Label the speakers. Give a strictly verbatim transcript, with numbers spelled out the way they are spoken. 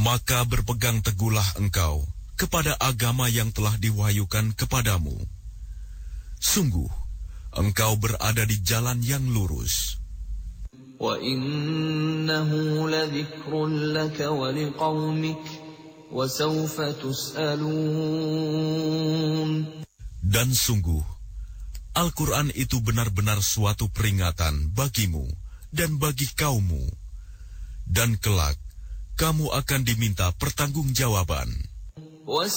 Speaker 1: Maka berpegang teguhlah engkau kepada agama yang telah diwahyukan kepadamu. Sungguh, engkau berada di jalan yang lurus.
Speaker 2: وَإِنَّهُ لَذِكْرٌ لَكَ وَلِقَوْمِكَ وَسَوْفَ تُسْأَلُونَ.
Speaker 1: Dan sungguh, Al-Quran itu benar-benar suatu peringatan bagimu dan bagi kaummu. Dan kelak, kamu akan diminta pertanggungjawaban.